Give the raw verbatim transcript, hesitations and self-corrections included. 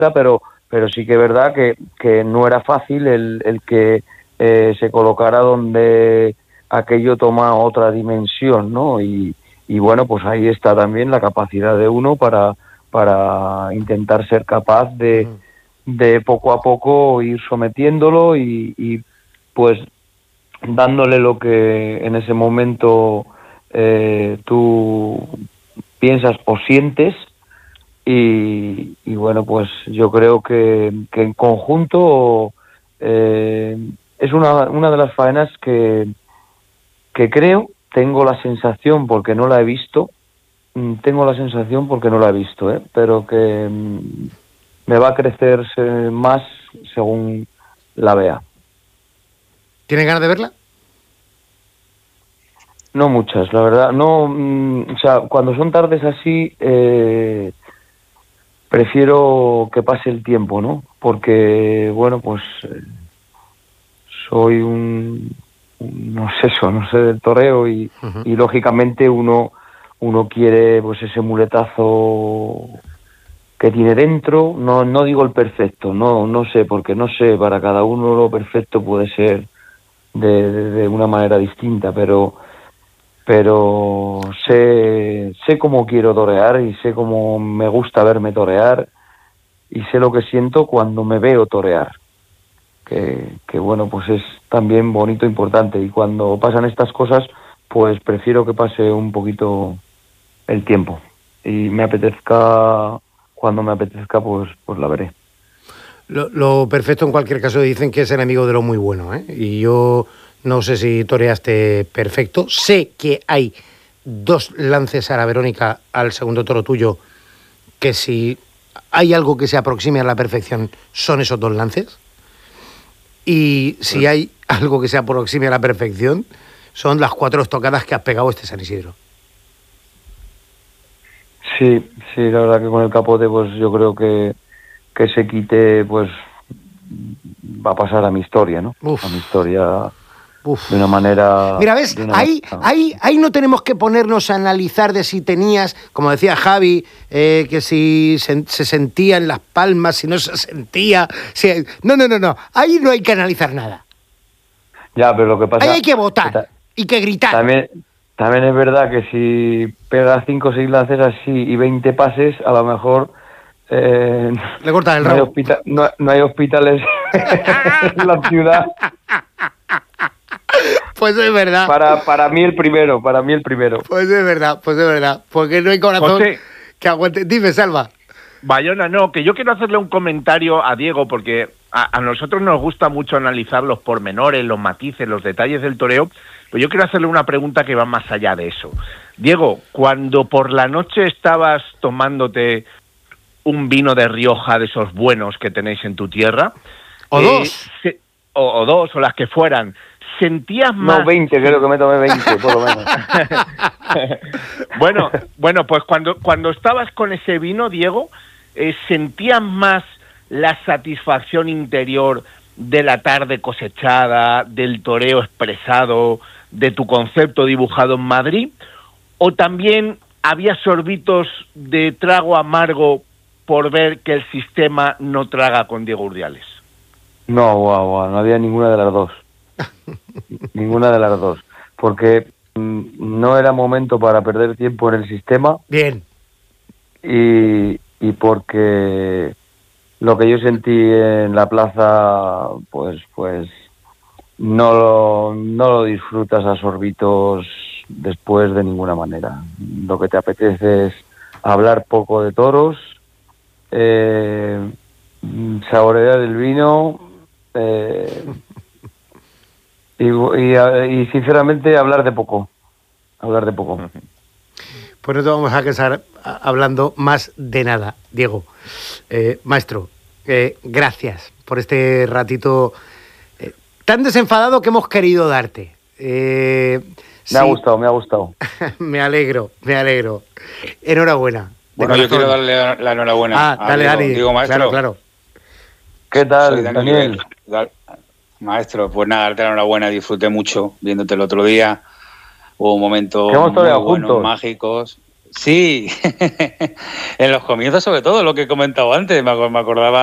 pero, pero sí que es verdad que, que no era fácil el, el que eh, se colocara donde aquello toma otra dimensión, ¿no? Y, y bueno, pues ahí está también la capacidad de uno para, para intentar ser capaz de, uh-huh. de poco a poco ir sometiéndolo y, y pues dándole lo que en ese momento eh, tú piensas o sientes. Y, y bueno, pues yo creo que, que en conjunto eh, es una, una de las faenas que, que creo, tengo la sensación, porque no la he visto, tengo la sensación porque no la he visto, ¿eh? pero que mm, me va a crecer más según la vea. ¿Tienes ganas de verla? No muchas, la verdad. No, mm, o sea, cuando son tardes así... Eh, prefiero que pase el tiempo, ¿no? Porque, bueno, pues eh, soy un, un, no sé eso, no sé del toreo y, uh-huh. y lógicamente uno, uno quiere pues ese muletazo que tiene dentro, no, no digo el perfecto, no, no sé, porque no sé, para cada uno lo perfecto puede ser de, de, de una manera distinta, pero... pero sé sé cómo quiero torear y sé cómo me gusta verme torear y sé lo que siento cuando me veo torear, que, que bueno, pues es también bonito e importante, y cuando pasan estas cosas pues prefiero que pase un poquito el tiempo y me apetezca, cuando me apetezca pues, pues la veré. Lo, lo perfecto en cualquier caso dicen que es enemigo de lo muy bueno, ¿eh? Y yo no sé si toreaste perfecto. Sé que hay dos lances a la Verónica al segundo toro tuyo, que si hay algo que se aproxime a la perfección son esos dos lances. Y si pues... hay algo que se aproxime a la perfección son las cuatro estocadas que has pegado este San Isidro. Sí, sí, la verdad que con el capote pues yo creo que, que se quite pues va a pasar a mi historia, ¿no? Uf. A mi historia... Uf. De una manera... Mira, ¿ves? Una ahí, manera... ahí, ahí no tenemos que ponernos a analizar de si tenías, como decía Javi, eh, que si se, se sentía en las palmas, si no se sentía... Si... No, no, no, no. Ahí no hay que analizar nada. Ya, pero lo que pasa... Ahí hay que votar que y que gritar. También, también es verdad que si pegas cinco o seis lances así y veinte pases, a lo mejor... Eh, Le cortas el no, rabo. Hay hospita- no, no hay hospitales en la ciudad. Pues es verdad. Para, para mí el primero, para mí el primero. Pues es verdad, pues es verdad. Porque no hay corazón José, que aguante. Dime, Salva. Bayona, no, que yo quiero hacerle un comentario a Diego, porque a, a nosotros nos gusta mucho analizar los pormenores, los matices, los detalles del toreo, pero yo quiero hacerle una pregunta que va más allá de eso. Diego, cuando por la noche estabas tomándote un vino de Rioja de esos buenos que tenéis en tu tierra... O eh, dos. Se, o, o dos, o las que fueran... ¿Sentías más...? No, veinte, creo que me tomé veinte, por lo menos. bueno, bueno, pues cuando, cuando estabas con ese vino, Diego, eh, ¿sentías más la satisfacción interior de la tarde cosechada, del toreo expresado, de tu concepto dibujado en Madrid? ¿O también había sorbitos de trago amargo por ver que el sistema no traga con Diego Urdiales? No, guau, guau, no había ninguna de las dos. Ninguna de las dos, porque mm, no era momento para perder tiempo en el sistema. Bien. Y, y porque lo que yo sentí en la plaza, pues, pues no lo, no lo disfrutas a sorbitos después de ninguna manera. Lo que te apetece es hablar poco de toros, eh, saborear el vino. Eh, Y, y, y sinceramente hablar de poco, hablar de poco. Pues no te vamos a quedar hablando más de nada, Diego. Eh, maestro, eh, gracias por este ratito eh, tan desenfadado que hemos querido darte. Eh, me sí. ha gustado, me ha gustado. me alegro, me alegro. Enhorabuena. Bueno, yo quiero darle la, la enhorabuena ah, a dale, Diego, Dani. Diego Maestro. Claro, claro. ¿Qué tal, Soy Dani Daniel? Daniel? Maestro, pues nada, darte la enhorabuena, disfruté mucho viéndote el otro día, hubo momentos muy buenos, juntos? mágicos, Sí, en los comienzos sobre todo, lo que he comentado antes, me acordaba